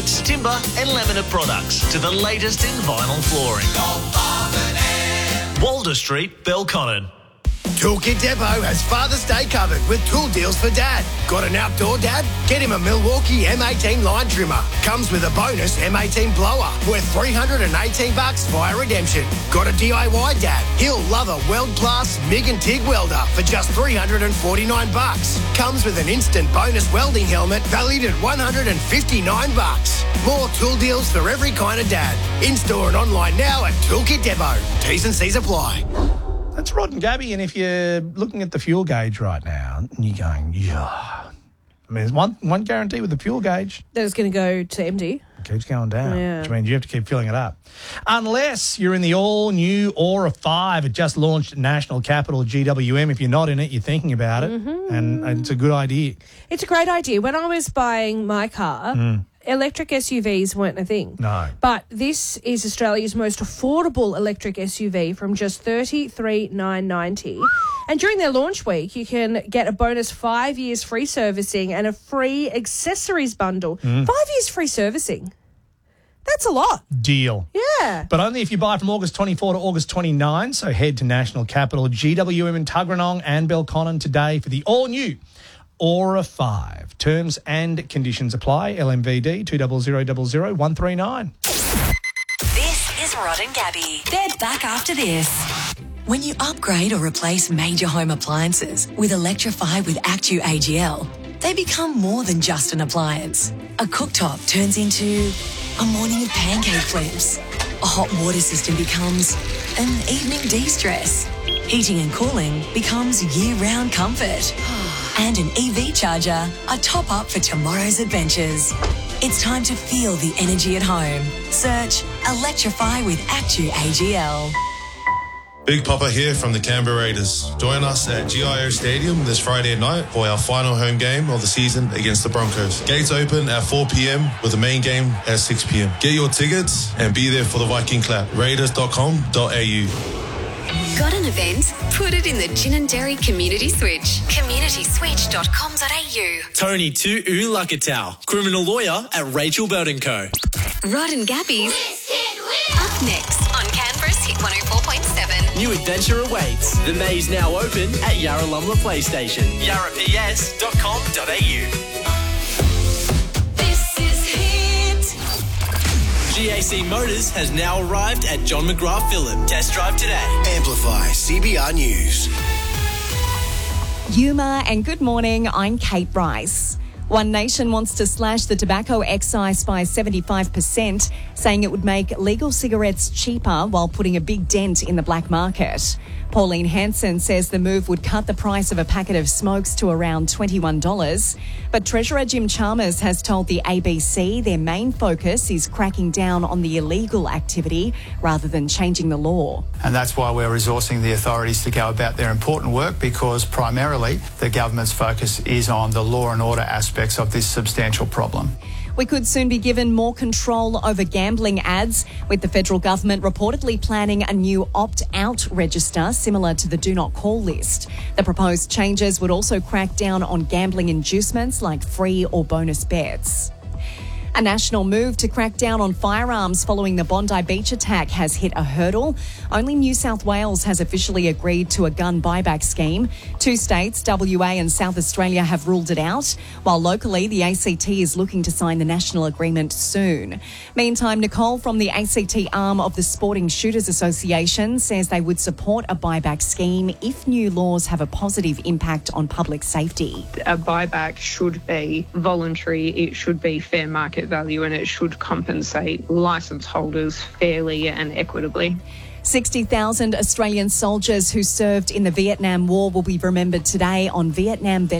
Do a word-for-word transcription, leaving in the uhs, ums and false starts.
Timber and laminate products to the latest in vinyl flooring. Walder Street, Belconnen. Toolkit Depot has Father's Day covered with tool deals for Dad. Got an outdoor dad? Get him a Milwaukee M eighteen line trimmer. Comes with a bonus M eighteen blower worth three hundred eighteen bucks via redemption. Got a D I Y dad? He'll love a Weld Class MIG and TIG welder for just three hundred forty-nine bucks. Comes with an instant bonus welding helmet valued at one hundred fifty-nine bucks. More tool deals for every kind of dad. In-store and online now at Toolkit Depot. T's and C's apply. That's Rod and Gabby, and if you're looking at the fuel gauge right now, and you're going, yeah. I mean, there's one one guarantee with the fuel gauge. That it's going to go to empty. It keeps going down, Yeah. which means you have to keep filling it up. Unless you're in the all-new Aura five. It just launched at National Capital G W M. If you're not in it, you're thinking about it, Mm-hmm. and it's a good idea. It's a great idea. When I was buying my car, Mm. electric S U Vs weren't a thing. No. But this is Australia's most affordable electric S U V from just thirty-three thousand nine hundred ninety dollars. And during their launch week, you can get a bonus five years free servicing and a free accessories bundle. Mm. Five years free servicing. That's a lot. Deal. Yeah. But only if you buy from August twenty-fourth to August twenty-ninth. So head to National Capital G W M in Tuggeranong and Belconnen today for the all-new Aura five. Terms and conditions apply. L M V D two zero zero zero zero one three nine. This is Rod and Gabby. They're back after this. When you upgrade or replace major home appliances with Electrify with Actu A G L, they become more than just an appliance. A cooktop turns into a morning of pancake flips. A hot water system becomes an evening de-stress. Heating and cooling becomes year-round comfort. And an E V charger, a top-up for tomorrow's adventures. It's time to feel the energy at home. Search Electrify with Actu A G L. Big Papa here from the Canberra Raiders. Join us at G I O Stadium this Friday night for our final home game of the season against the Broncos. Gates open at four p.m. with the main game at six p.m. Get your tickets and be there for the Viking clap. raiders dot com dot a u. Got an event? Put it in the Gin and Dairy Community Switch. community switch dot com dot a u. Tony Tu Ulakatau, criminal lawyer at Rachel Bird and Co. Rod and Gabby's up next on Canberra's Hit one oh four point seven. New adventure awaits. The maze now open at Yarralumla Playstation. yarra p s dot com dot a u. This is Hit. G A C Motors has now arrived at John McGrath Phillip. Test drive today. Amplify C B R News. Yuma and good morning, I'm Kate Bryce. One Nation wants to slash the tobacco excise by seventy-five percent, saying it would make legal cigarettes cheaper while putting a big dent in the black market. Pauline Hanson says the move would cut the price of a packet of smokes to around twenty-one dollars. But Treasurer Jim Chalmers has told the A B C their main focus is cracking down on the illegal activity rather than changing the law. And that's why we're resourcing the authorities to go about their important work, because primarily the government's focus is on the law and order aspects of this substantial problem. We could soon be given more control over gambling ads, with the federal government reportedly planning a new opt-out register similar to the Do Not Call list. The proposed changes would also crack down on gambling inducements like free or bonus bets. A national move to crack down on firearms following the Bondi Beach attack has hit a hurdle. Only New South Wales has officially agreed to a gun buyback scheme. Two states, W A and South Australia, have ruled it out, while locally the A C T is looking to sign the national agreement soon. Meantime, Nicole from the A C T arm of the Sporting Shooters Association says they would support a buyback scheme if new laws have a positive impact on public safety. A buyback should be voluntary, it should be fair market value, and it should compensate licence holders fairly and equitably. sixty thousand Australian soldiers who served in the Vietnam War will be remembered today on Vietnam